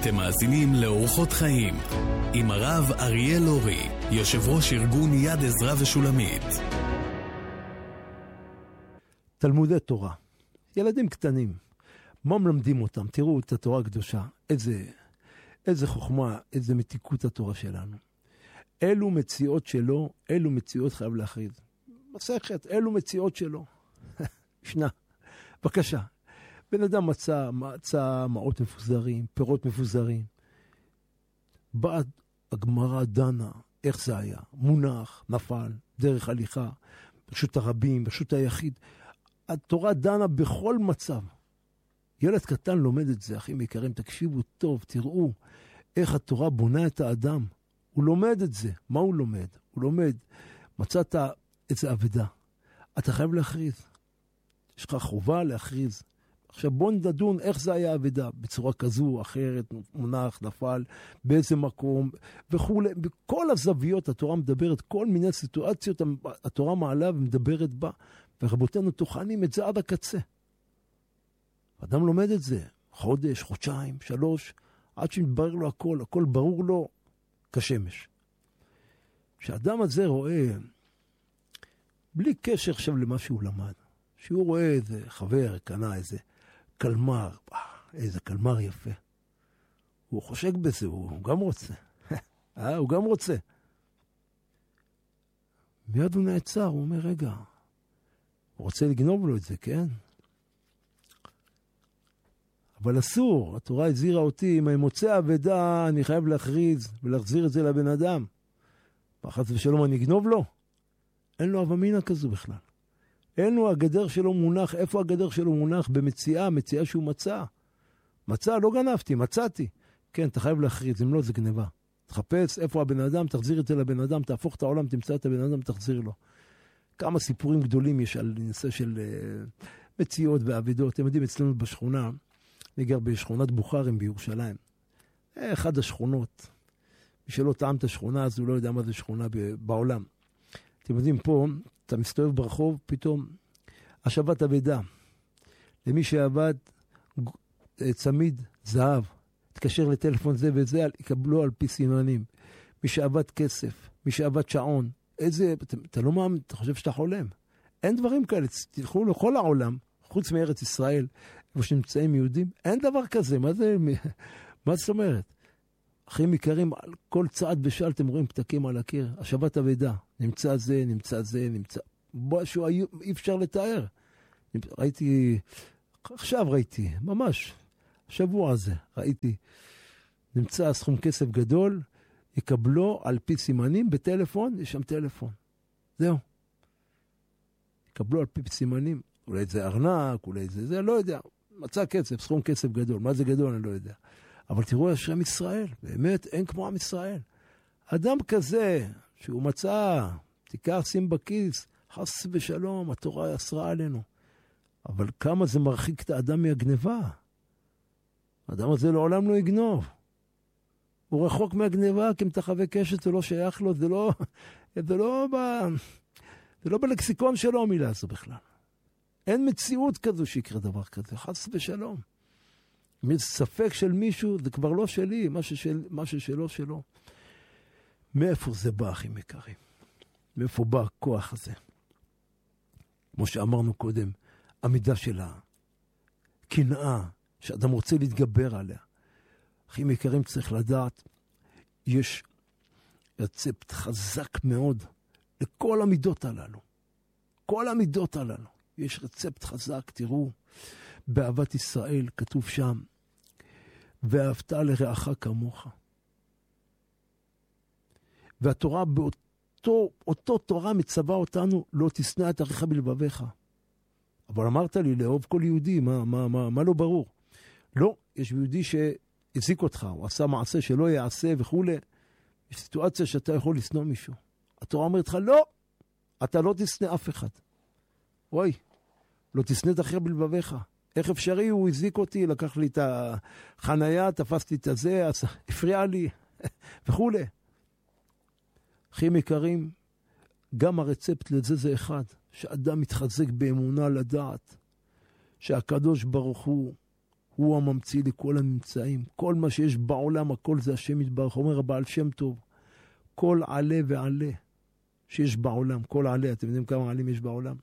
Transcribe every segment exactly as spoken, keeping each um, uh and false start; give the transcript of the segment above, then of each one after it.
אתם מאזינים לאורחות חיים עם הרב אריאל אורי, יושב ראש ארגון יד עזרא ושולמית. תלמודי תורה, ילדים קטנים, מה מלמדים אותם? תראו את התורה הקדושה, איזה, איזה חוכמה, איזה מתיקות התורה שלנו. אלו מציאות שלו, אלו מציאות חייב להכריז. מסכת, אלו מציאות שלו. ישנה, בבקשה. בן אדם מצא, מצא מעות מפוזרים, פירות מפוזרים. באה הגמרא דנה, איך זה היה? מונח, נפל, דרך הליכה, ברשות הרבים, ברשות היחיד. התורה דנה בכל מצב. ילד קטן לומד את זה, אחים יקרים, תקשיבו טוב, תראו איך התורה בונה את האדם. הוא לומד את זה. מה הוא לומד? הוא לומד, מצאת איזה עבדה. אתה חייב להכריז. יש לך חובה להכריז. עכשיו בוא נדון איך זה היה עבדה, בצורה כזו, אחרת, מונח, נפל, באיזה מקום, וכו'. בכל הזוויות התורה מדברת, כל מיני סיטואציות התורה מעלה ומדברת בה, ורבותינו תוכנים את זה עד הקצה. אדם לומד את זה, חודש, חודשיים, שלוש, עד שמתברר לו הכל, הכל ברור לו כשמש. כשאדם הזה רואה, בלי קשר עכשיו למה שהוא למד, שהוא רואה איזה חבר, קנה איזה קלמר, איזה קלמר יפה. הוא חושק בזה, הוא גם רוצה. אה, הוא גם רוצה. מיד הוא נעצר, הוא אומר, רגע, הוא רוצה לגנוב לו את זה, כן? אבל אסור, התורה הזהירה אותי, אם אני מוצא עבדה, אני חייב להכריז ולהחזיר את זה לבן אדם. פחד ושלום אני אגנוב לו? אין לו אבמינה כזו בכלל. אין לו, הגדר שלו מונח, איפה הגדר שלו מונח? במציאה, מציאה שהוא מצא. מצא, לא גנבתי, מצאתי. כן, אתה חייב להכריז, אם לא זה גניבה. תחפש איפה הבן אדם, תחזיר את זה לבן אדם, תהפוך את העולם, תמצא את הבן אדם, תחזיר לו. כמה סיפורים גדולים יש על נושא של uh, מציאות ועבדות. אתם יודעים, אצלנו בשכונה, אני גר בשכונת בוכרים בירושלים. אחד השכונות. מי שלא טעם את השכונה, אז הוא לא יודע מה זה שכונה בעולם. אתם יודעים, פה, אתה מסתובב ברחוב, פתאום, השבת עבדה. למי שעבד, צמיד, זהב, תקשר לטלפון זה וזה, יקבלו על פי סימנים. מי שעבד כסף, מי שעבד שעון, איזה, אתה, אתה לא מאמין, אתה חושב שאתה חולם. אין דברים כאלה, תלכו לכל העולם, חוץ מארץ ישראל, איפה שנמצאים יהודים, אין דבר כזה, מה זה, מה זאת אומרת? אחים יקרים, על כל צעד בשל, אתם רואים פתקים על הקיר, השבת עבדה, נמצא זה, נמצא זה, נמצא, משהו אי אפשר לתאר. ראיתי, עכשיו ראיתי, ממש, שבוע הזה, ראיתי, נמצא סכום כסף גדול, יקבלו על פי סימנים בטלפון, יש שם טלפון. זהו. יקבלו על פי סימנים, אולי זה ארנק, אולי זה, זה, לא יודע. מצא כסף, סכום כסף גדול. מה זה גדול, אני לא יודע. אבל תראו השם ישראל, באמת אין כמו עם ישראל. אדם כזה, שהוא מצא, תיקח, שים בכיס, חס ושלום, התורה אסרה עלינו. אבל כמה זה מרחיק את האדם מהגניבה. האדם הזה לעולם לא יגנוב. הוא רחוק מהגניבה, כי אם תחווה קשת זה לא שייך לו, זה לא, זה לא, ב, זה לא בלקסיקון שלו המילה הזו בכלל. אין מציאות כזו שיקרה דבר כזה, חס ושלום. אם יש ספק של מישהו, זה כבר לא שלי, מה ששל, מה ששלו שלו. מאיפה זה בא, אחים יקרים? מאיפה בא הכוח הזה? כמו שאמרנו קודם, עמידה שלה, קנאה, שאדם רוצה להתגבר עליה. אחים יקרים, צריך לדעת, יש רצפט חזק מאוד לכל המידות הללו. כל המידות הללו. יש רצפט חזק, תראו, באהבת ישראל כתוב שם, ואהבת לרעך כמוך. והתורה באותו אותו תורה מצווה אותנו, לא תשנא את אחיך בלבביך. אבל אמרת לי, לאהוב כל יהודי, מה, מה, מה, מה לא ברור? לא, יש יהודי שהזיק אותך, הוא עשה מעשה שלא יעשה וכו'. יש סיטואציה שאתה יכול לשנוא מישהו. התורה אומרת לך, לא, אתה לא תשנא אף אחד. וואי, לא תשנא את אחיך בלבביך. איך אפשרי? הוא הזיק אותי, לקח לי את החנייה, תפסתי את הזה, הפריע לי, וכו'. אחים יקרים, גם הרצפט לזה זה אחד, שאדם מתחזק באמונה לדעת, שהקדוש ברוך הוא, הוא הממציא לכל הממצאים. כל מה שיש בעולם, הכל זה השם יתברך. אומר הבעל שם טוב, כל עלה ועלה שיש בעולם, כל עלה, אתם יודעים כמה עלים יש בעולם?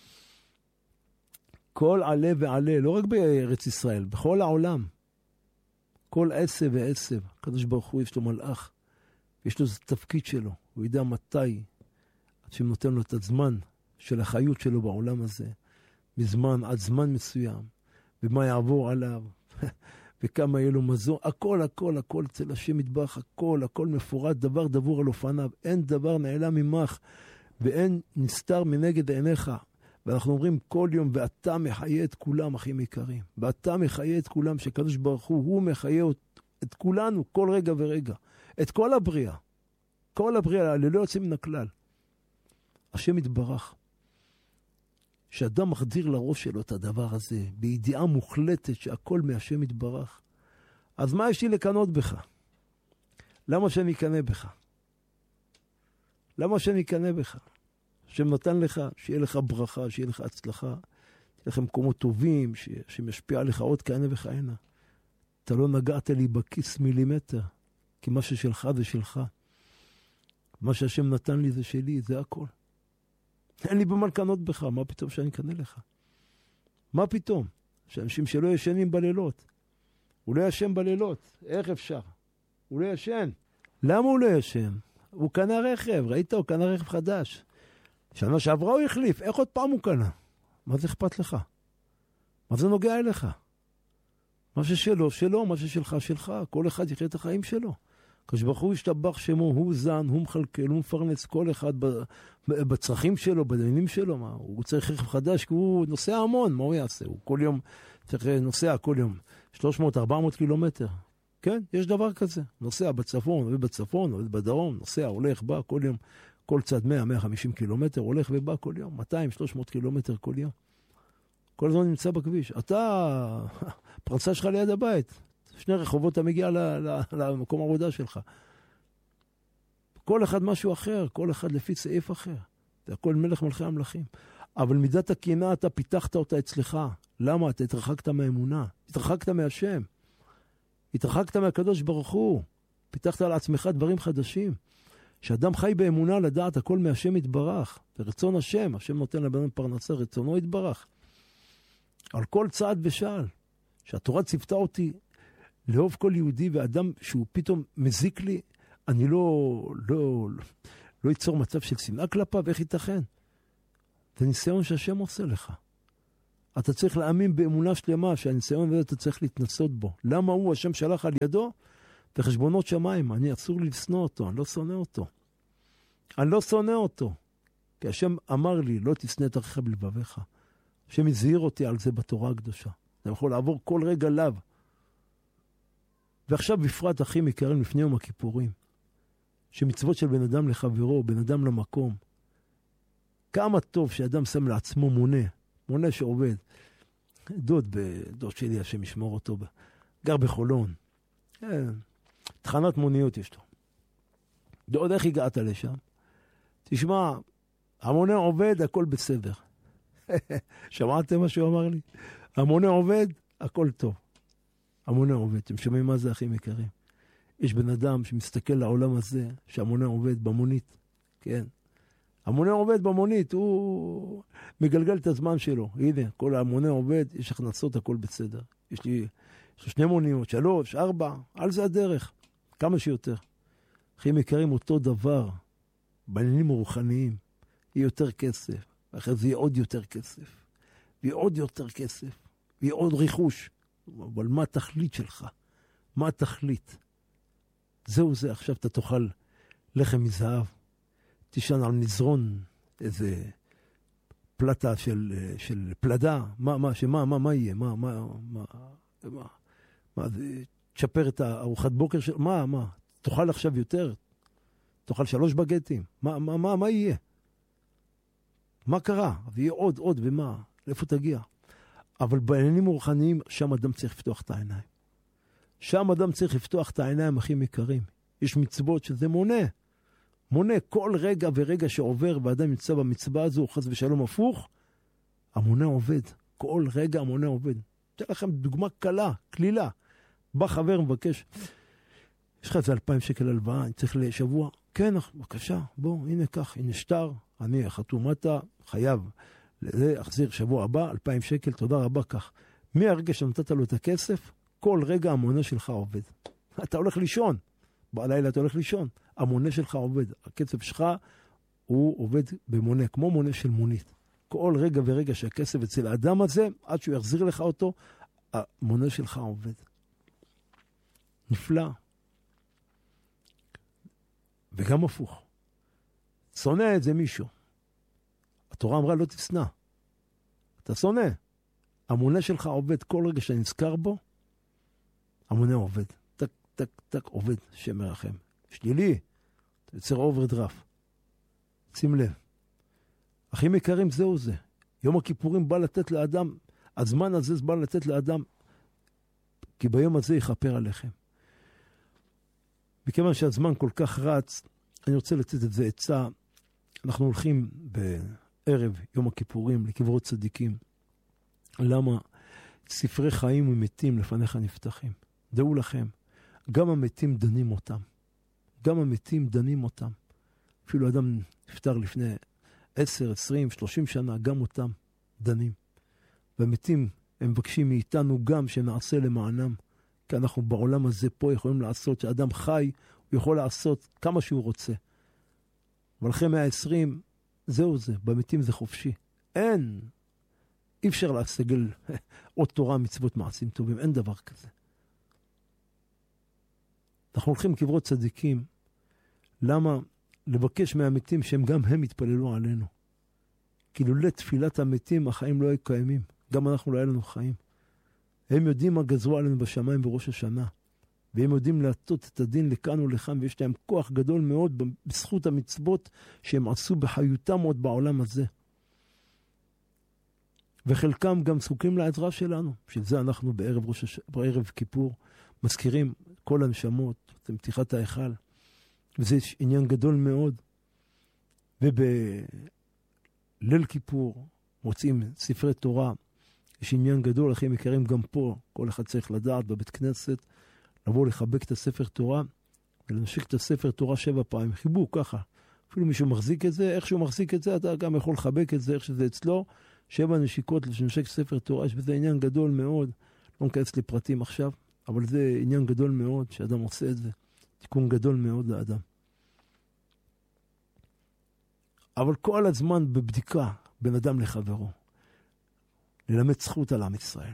כל עלה ועלה, לא רק בארץ ישראל, בכל העולם. כל עשב ועשב. הקדוש ברוך הוא יש לו מלאך, יש לו תפקיד שלו. הוא יודע מתי, עד שנותן לו את הזמן של החיות שלו בעולם הזה, מזמן עד זמן מסוים, ומה יעבור עליו, וכמה יהיה לו מזון, הכל, הכל, הכל אצל השם יתברך, הכל, הכל מפורט, דבר דבור על אופניו, אין דבר נעלם ממך, ואין נסתר מנגד עיניך. ואנחנו אומרים כל יום, ואתה מחיה את כולם, אחים יקרים. ואתה מחיה את כולם, שקדוש ברוך הוא, הוא מחיה את כולנו, כל רגע ורגע. את כל הבריאה. כל הבריאה, ללא יוצא מן הכלל. השם יתברך. שאדם מחדיר לראש שלו את הדבר הזה, בידיעה מוחלטת שהכל מהשם יתברך. אז מה יש לי לקנות בך? למה שאני אקנה בך? למה שאני אקנה בך? השם נתן לך, שיהיה לך ברכה, שיהיה לך הצלחה, שיהיה לך מקומות טובים, שמשפיע עליך עוד כהנה וכהנה. אתה לא נגעת לי בכיס מילימטר, כי מה ששלך זה שלך. מה שהשם נתן לי זה שלי, זה הכל. אין לי במה לקנות בך, מה פתאום שאני אקנה לך? מה פתאום? שאנשים שלא ישנים בלילות. הוא לא ישן בלילות, איך אפשר? הוא לא ישן. למה הוא לא ישן? הוא קנה רכב, ראית? הוא קנה רכב חדש. שנה שעברה הוא החליף, איך עוד פעם הוא קנה? מה זה אכפת לך? מה זה נוגע אליך? מה ששלו, שלו, מה ששלך, שלך. כל אחד יחיה את החיים שלו. כשברוך הוא ישתבח שמו, הוא זן, הוא מחלקל, הוא מפרנס כל אחד בצרכים שלו, בדיינים שלו. מה? הוא צריך רכב חדש, כי הוא נוסע המון, מה הוא יעשה? הוא כל יום צריך נוסע, כל יום שלוש מאות ארבע מאות קילומטר. כן, יש דבר כזה. נוסע בצפון, עובד בצפון, עובד בדרום, נוסע, הולך, בא כל יום, כל צד מאה מאה וחמישים קילומטר, הולך ובא כל יום, מאתיים שלוש מאות קילומטר כל יום. כל הזמן נמצא בכביש. אתה, פרצה שלך ליד הבית, שני רחובות אתה מגיע למקום העבודה שלך. כל אחד משהו אחר, כל אחד לפי סעיף אחר. זה הכל מלך מלכי המלכים. אבל מידת הקנאה אתה פיתחת אותה אצלך. למה? אתה התרחקת מהאמונה. התרחקת מהשם. התרחקת מהקדוש ברוך הוא. פיתחת על עצמך דברים חדשים. שאדם חי באמונה לדעת הכל מהשם יתברך. ורצון השם, השם נותן לבן פרנסה, רצונו יתברך. על כל צעד ושעל. שהתורה ציוותה אותי לאהוב כל יהודי ואדם שהוא פתאום מזיק לי, אני לא, לא, לא, לא ייצור מצב של שנאה כלפיו, איך ייתכן? זה ניסיון שהשם עושה לך. אתה צריך להאמין באמונה שלמה, שהניסיון הזה אתה צריך להתנסות בו. למה הוא, השם שלח על ידו? בחשבונות שמיים, אני אסור לי לשנוא אותו, אני לא שונא אותו. אני לא שונא אותו. כי השם אמר לי, לא תשנא את אחיך בלבביך. השם הזהיר אותי על זה בתורה הקדושה. אני יכול לעבור כל רגע לאו. ועכשיו בפרט אחים יקרים לפני יום הכיפורים, שמצוות של בן אדם לחברו, בן אדם למקום, כמה טוב שאדם שם לעצמו מונה, מונה שעובד. דוד, דוד שלי, השם ישמור אותו, גר בחולון. תחנת מוניות יש לו. דוד, איך הגעת לשם? תשמע, המונה עובד, הכל בסדר. שמעתם מה שהוא אמר לי? המונה עובד, הכל טוב. המונה עובד. אתם שומעים מה זה, אחים יקרים? יש בן אדם שמסתכל לעולם הזה, שהמונה עובד במונית. כן. המונה עובד במונית, הוא מגלגל את הזמן שלו. הנה, כל המונה עובד, יש הכנסות, הכל בסדר. יש לי, יש לי שני מוניות, שלוש, ארבע, על זה הדרך. כמה שיותר. אחים יקרים, אותו דבר, בעניינים הרוחניים, יהיה יותר כסף. אחרי זה יהיה עוד יותר כסף. ויהיה עוד יותר כסף. ויהיה עוד ריחוש. אבל מה התכלית שלך? מה התכלית? זהו זה, עכשיו אתה תאכל לחם מזהב, תשען על מזרון, איזה פלטה של, של פלדה, מה, מה, שמה, מה, מה יהיה? מה, מה, מה, מה, מה, זה, תשפר את הארוחת בוקר של, מה, מה, תאכל עכשיו יותר? תאכל שלוש בגטים, מה, מה, מה, מה יהיה? מה קרה? ויהיה עוד, עוד, ומה? לאיפה תגיע? אבל בעניינים רוחניים, שם אדם צריך לפתוח את העיניים. שם אדם צריך לפתוח את העיניים הכי יקרים. יש מצוות שזה מונה. מונה כל רגע ורגע שעובר, ואדם נמצא במצווה הזו, חס ושלום הפוך, המונה עובד. כל רגע המונה עובד. אתן לכם דוגמה קלה, כלילה. בא חבר מבקש, יש לך איזה אלפיים שקל הלוואה, אני צריך לשבוע? כן, בבקשה, בוא, הנה כך, הנה שטר, אני חתומתה, חייב. לזה אחזיר שבוע הבא, אלפיים שקל, תודה רבה כך. מהרגע שנתת לו את הכסף, כל רגע המונה שלך עובד. אתה הולך לישון, בלילה אתה הולך לישון, המונה שלך עובד. הכסף שלך הוא עובד במונה, כמו מונה של מונית. כל רגע ורגע שהכסף אצל האדם הזה, עד שהוא יחזיר לך אותו, המונה שלך עובד. נפלא. וגם הפוך. שונא את זה מישהו. התורה אמרה לא תשנא. אתה שונא. המונה שלך עובד כל רגע שנזכר בו, המונה עובד. טק, טק, טק, עובד, שם מרחם. שלילי, אתה יוצר אוברדרפט. שים לב. אחים יקרים, זהו זה. יום הכיפורים בא לתת לאדם, הזמן הזה בא לתת לאדם, כי ביום הזה יכפר עליכם. מכיוון שהזמן כל כך רץ, אני רוצה לתת את זה עצה. אנחנו הולכים בערב יום הכיפורים לקברות צדיקים. למה? ספרי חיים ומתים לפניך נפתחים. דעו לכם, גם המתים דנים אותם. גם המתים דנים אותם. אפילו אדם נפטר לפני עשר, עשרים, שלושים שנה, גם אותם דנים. והמתים הם מבקשים מאיתנו גם שנעשה למענם. כי אנחנו בעולם הזה פה יכולים לעשות, שאדם חי, הוא יכול לעשות כמה שהוא רוצה. אבל אחרי מאה ועשרים, זהו זה, במתים זה חופשי. אין, אי אפשר להסגל עוד תורה, מצוות, מעשים טובים, אין דבר כזה. אנחנו הולכים לקברות צדיקים, למה? לבקש מהמתים שהם גם הם יתפללו עלינו. כי לולא תפילת המתים, החיים לא היו קיימים. גם אנחנו לא היה לנו חיים. הם יודעים מה גזרו עלינו בשמיים בראש השנה. והם יודעים להטות את הדין לכאן ולכאן, ויש להם כוח גדול מאוד בזכות המצוות שהם עשו בחיותם עוד בעולם הזה. וחלקם גם זקוקים לעזרה שלנו. בשביל זה אנחנו בערב, ראש הש... בערב כיפור מזכירים כל הנשמות, את מתיחת ההיכל. וזה עניין גדול מאוד. ובליל כיפור מוצאים ספרי תורה. יש עניין גדול, אחים יקרים, גם פה. כל אחד צריך לדעת בבית כנסת, לבוא לחבק את הספר תורה, ולנשק את הספר תורה שבע פעמים. חיבוק ככה. אפילו מישהו מחזיק את זה, איך שהוא מחזיק את זה, אתה גם יכול לחבק את זה, איך שזה אצלו. שבע נשיקות לנשק ספר תורה, יש בזה עניין גדול מאוד. לא נכנס לפרטים עכשיו, אבל זה עניין גדול מאוד, שאדם עושה את זה. תיקון גדול מאוד לאדם. אבל כל הזמן בבדיקה בין אדם לחברו. ללמד זכות על עם ישראל.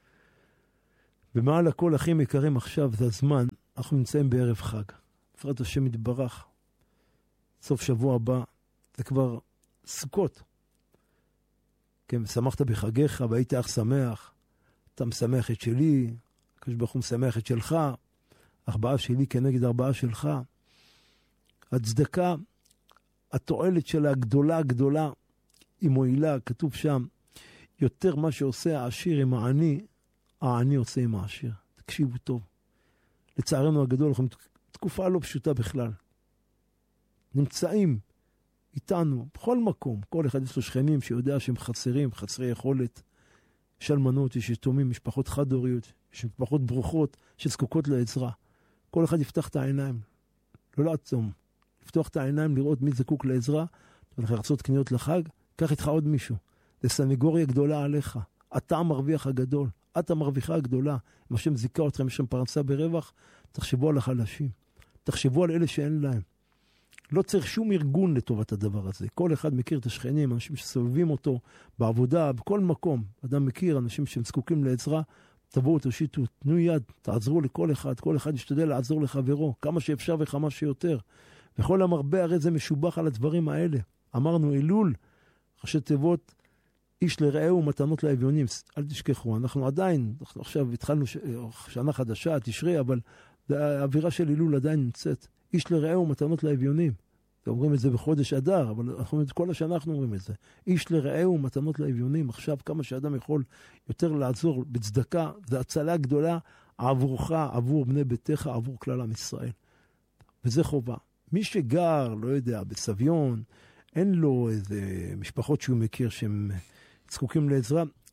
ומעל הכל, אחים יקרים, עכשיו זה הזמן, אנחנו נמצאים בערב חג. בעזרת השם יתברך. סוף שבוע הבא, זה כבר סוכות. כן, שמחת בחגיך, והיית אך שמח. אתה משמח את שלי, הקדוש ברוך הוא משמח את שלך. ארבעה שלי כנגד ארבעה שלך. הצדקה, התועלת שלה הגדולה הגדולה, היא מועילה, כתוב שם, יותר מה שעושה העשיר עם העני, העני עושה עם העשיר. תקשיבו טוב. לצערנו הגדול, אנחנו תקופה לא פשוטה בכלל. נמצאים איתנו בכל מקום. כל אחד יש לו שכנים שיודע שהם חסרים, חסרי יכולת. יש אלמנות, יש יתומים, משפחות חד-הוריות, יש משפחות ברוכות שזקוקות לעזרה. כל אחד יפתח את העיניים. לא לעצום. לפתוח את העיניים, לראות מי זקוק לעזרה. אתה הולך לעשות קניות לחג, קח איתך עוד מישהו. זה סנגוריה גדולה עליך. אתה המרוויח הגדול. את המרוויחה הגדולה. אם השם זיקה אתכם, יש שם פרנסה ברווח, תחשבו על החלשים. תחשבו על אלה שאין להם. לא צריך שום ארגון לטובת הדבר הזה. כל אחד מכיר את השכנים, אנשים שסובבים אותו בעבודה, בכל מקום. אדם מכיר אנשים שהם זקוקים לעזרה, תבואו, תושיטו, תנו יד, תעזרו לכל אחד. כל אחד ישתדל לעזור לחברו, כמה שאפשר וכמה שיותר. וכל המרבה הרי זה משובח על הדברים האלה. אמרנו, אלול, ראשי תיבות, איש לרעהו מתנות לאביונים. אל תשכחו, אנחנו עדיין, אנחנו עכשיו התחלנו ש... שנה חדשה, תשרי, אבל האווירה של אלול עדיין נמצאת. איש לרעהו מתנות לאביונים. אומרים את זה בחודש אדר, אבל אנחנו, כל השנה אנחנו אומרים את זה. איש לרעהו מתנות לאביונים. עכשיו כמה שאדם יכול יותר לעזור בצדקה, זה הצלה גדולה עבורך, עבור בני ביתך, עבור כלל עם ישראל. וזה חובה. מי שגר, לא יודע, בסביון, אין לו איזה משפחות שהוא מכיר שהם זקוקים לעזרה,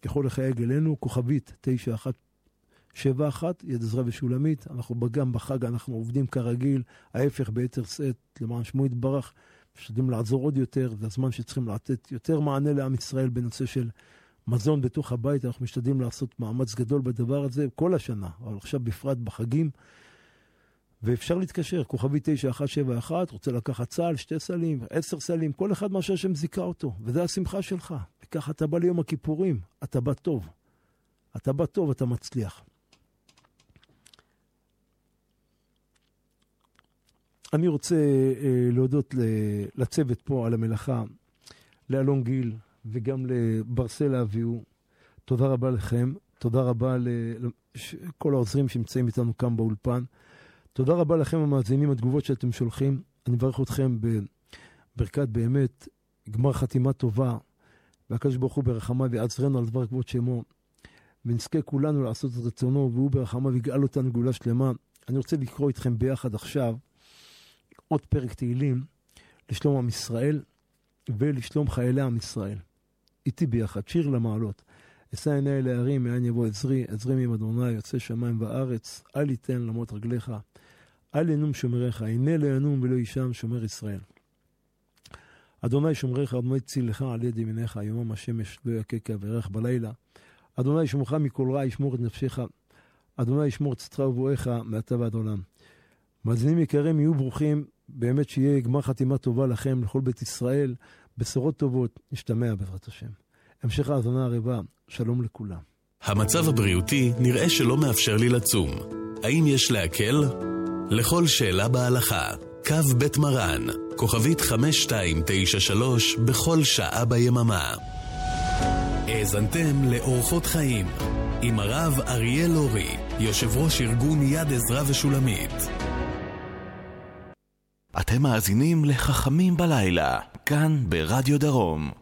יכול לחייג אלינו, כוכבית תשע אחת שבע אחת, יד עזרא ושולמית. אנחנו גם בחג, אנחנו עובדים כרגיל, ההפך ביתר שאת, למען שמו יתברך, משתדלים לעזור עוד יותר, זה הזמן שצריכים לתת יותר מענה לעם ישראל בנושא של מזון בתוך הבית. אנחנו משתדלים לעשות מאמץ גדול בדבר הזה כל השנה, אבל עכשיו בפרט בחגים, ואפשר להתקשר, כוכבי תשע אחת שבע אחת, רוצה לקחת סל, שתי סלים, עשר סלים, כל אחד מה שהשם זיכה אותו, וזה השמחה שלך. וככה אתה בא ליום הכיפורים, אתה בא טוב. אתה בא טוב, אתה מצליח. אני רוצה אה, להודות לצוות פה על המלאכה, לאלון גיל וגם לברסלה אביהו. תודה רבה לכם, תודה רבה לכל העוזרים שנמצאים איתנו כאן באולפן. תודה רבה לכם המאזינים, התגובות שאתם שולחים. אני מברך אתכם בברכת באמת, גמר חתימה טובה, והקדוש ברוך הוא ברחמה ויעזרנו על דבר כבוד שמו, ונזכה כולנו לעשות את רצונו, והוא ברחמה ויגאל אותנו גאולה שלמה. אני רוצה לקרוא איתכם ביחד עכשיו עוד פרק תהילים לשלום עם ישראל ולשלום חיילי עם ישראל. איתי ביחד, שיר למעלות. אשא עיני אל ההרים, מאין יבוא עזרי, עזרי מעם אדוני, יוצא שמיים וארץ, אל יתן למות רגליך, אל ינום שומריך, הנה לא ינום ולא יישם שומר ישראל. אדוני שומריך, אדוני צילך על יד ימינך, יומם השמש לא יככה וירח בלילה. אדוני ישמורך מכל רע, ישמור את נפשך. אדוני ישמור את צאתך ובואך מעתה ועד עולם. מאזינים יקרים, יהיו ברוכים, באמת שיהיה גמר חתימה טובה לכם, לכל בית ישראל, בשורות טובות, נשתמע בעזרת השם. המשך האזנה הרבה, שלום לכולם. המצב הבריאותי נראה שלא מאפשר לי לצום. האם יש להקל? לכל שאלה בהלכה, קו בית מרן, כוכבית חמש שתיים תשע שלוש בכל שעה ביממה. האזנתם לאורחות חיים עם הרב אריאל לורי, יושב ראש ארגון יד עזרא ושולמית. אתם מאזינים לחכמים בלילה, כאן ברדיו דרום.